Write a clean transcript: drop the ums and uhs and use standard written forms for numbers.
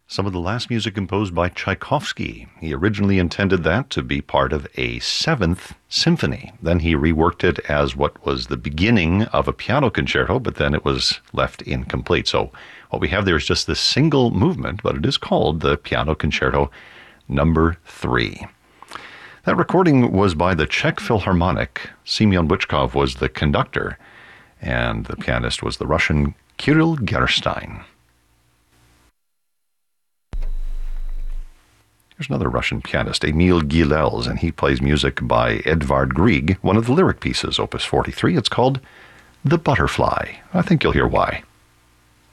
Some of the last music composed by Tchaikovsky. He originally intended that to be part of a seventh symphony. Then he reworked it as what was the beginning of a piano concerto, but then it was left incomplete. So what we have there is just this single movement, but it is called the Piano Concerto Number 3. That recording was by the Czech Philharmonic. Semyon Bychkov was the conductor, and the pianist was the Russian Kirill Gerstein. There's another Russian pianist, Emil Gilels, and he plays music by Edvard Grieg, one of the lyric pieces, Opus 43. It's called The Butterfly. I think you'll hear why.